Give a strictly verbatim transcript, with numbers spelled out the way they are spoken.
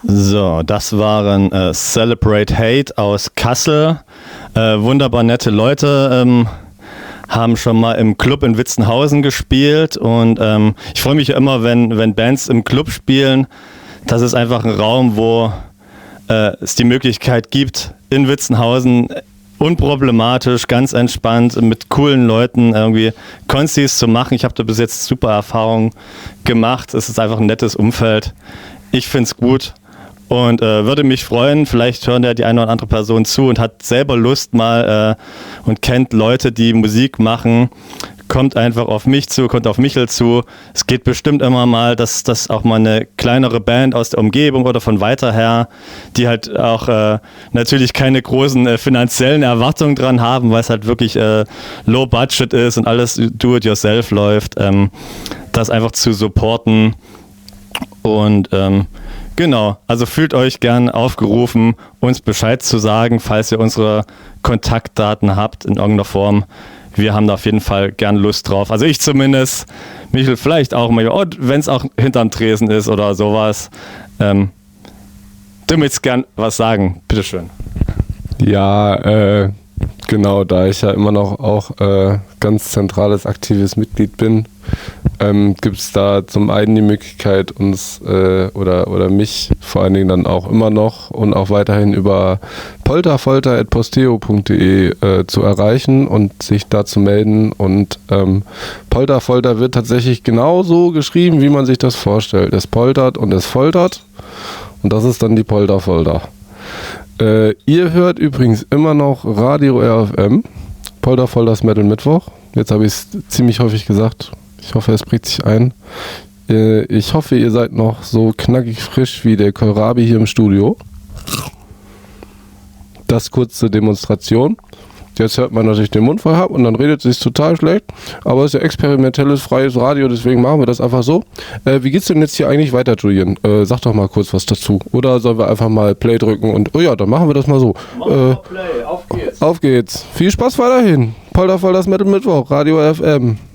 So, das waren äh, Celebrate Hate aus Kassel. Äh, wunderbar nette Leute, ähm, haben schon mal im Club in Witzenhausen gespielt und ähm, ich freue mich immer, wenn, wenn Bands im Club spielen. Das ist einfach ein Raum, wo äh, es die Möglichkeit gibt, in Witzenhausen unproblematisch, ganz entspannt, mit coolen Leuten irgendwie Konzis zu machen. Ich habe da bis jetzt super Erfahrungen gemacht. Es ist einfach ein nettes Umfeld. Ich finde es gut. Und äh, würde mich freuen, vielleicht hören ja die eine oder andere Person zu und hat selber Lust mal äh, und kennt Leute, die Musik machen. Kommt einfach auf mich zu, kommt auf Michel zu. Es geht bestimmt immer mal, dass, dass auch mal eine kleinere Band aus der Umgebung oder von weiter her, die halt auch äh, natürlich keine großen äh, finanziellen Erwartungen dran haben, weil es halt wirklich äh, low budget ist und alles do-it-yourself läuft, ähm, das einfach zu supporten. Und ähm, genau, also fühlt euch gern aufgerufen, uns Bescheid zu sagen, falls ihr unsere Kontaktdaten habt in irgendeiner Form. Wir haben da auf jeden Fall gern Lust drauf. Also ich zumindest, Michel vielleicht auch mal, oh, wenn es auch hinterm Tresen ist oder sowas. Ähm, du möchtest gern was sagen, bitteschön. Ja, äh, genau, da ich ja immer noch auch äh, ganz zentrales, aktives Mitglied bin, ähm, gibt es da zum einen die Möglichkeit, uns äh, oder, oder mich vor allen Dingen dann auch immer noch und auch weiterhin über polterfolter at posteo punkt de äh, zu erreichen und sich da zu melden. Und ähm, Polterfolter wird tatsächlich genauso geschrieben, wie man sich das vorstellt. Es poltert und es foltert und das ist dann die Polterfolter. Äh, ihr hört übrigens immer noch Radio R F M, Polterfolters Metal Mittwoch. Jetzt habe ich es ziemlich häufig gesagt. Ich hoffe, es prägt sich ein. Äh, ich hoffe, ihr seid noch so knackig frisch wie der Kohlrabi hier im Studio. Das kurz zur Demonstration. Jetzt hört man, dass ich den Mund voll habe und dann redet es sich total schlecht. Aber es ist ja experimentelles, freies Radio, deswegen machen wir das einfach so. Äh, wie geht's denn jetzt hier eigentlich weiter, Julian? Äh, sag doch mal kurz was dazu. Oder sollen wir einfach mal Play drücken und, oh ja, dann machen wir das mal so. Machen wir mal Play, auf geht's. Auf geht's. Viel Spaß weiterhin. Polterfolters Metal Mittwoch, Radio R F M.